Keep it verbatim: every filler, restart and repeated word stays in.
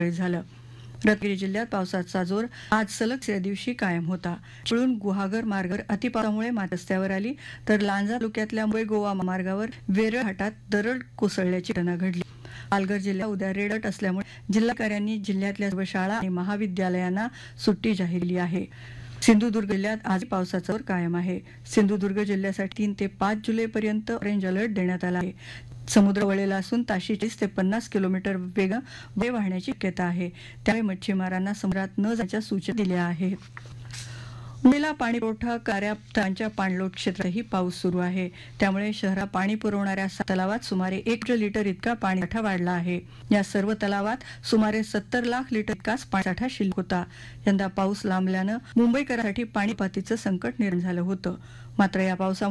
झालं. रत्नागिरी जिल्ह्यात पावसाचा जोर आज सलग तिसऱ्या दिवशी कायम होता. चिपळूण गुहागर मार्गावर अतिपावसामुळे माती रस्त्यावर आली तर लांजा तालुक्यातल्या मुंबई गोवा मार्गावर वेरळ घाटात दरड कोसळल्याची घटना घडली. पालघर जिल्ह्यात उद्या रेड अलर्ट असल्यामुळे जिल्हाधिकाऱ्यांनी जिल्ह्यातल्या सर्व शाळा आणि महाविद्यालयांना सुट्टी जाहीर केली आहे. सिंधुदुर्ग जिल्ह्यात आज पावसाचा जोर कायम आहे. सिंधुदुर्ग जिल्ह्यासाठी तीन ते पाच जुलैपर्यंत ऑरेंज अलर्ट देण्यात आला आहे. समुद्र वळलेला असून ताशी तीस ते पन्नास किलोमीटर वेग वारे वाहण्याची शक्यता आहे. त्यामुळे मच्छीमारांना समुद्रात न जाण्याच्या सूचना दिल्या आहेत. मुंबईला पाणी पुरवठा करणाऱ्या तळांच्या पाणलोट क्षेत्रातही पाऊस सुरू आहे. त्यामुळे शहरात पाणी पुरवणाऱ्या सात तलावात सुमारे एक लिटर इतका पाणीसाठा वाढला आहे. या सर्व तलावात सुमारे सत्तर लाख लिटर इतकाच पाणीसाठा शिल्लक होता. यंदा पाऊस लांबल्यानं मुंबईकरांसाठी पाणी कपातीचं संकट निर्माण झालं होतं. मात्र या पावसामुळे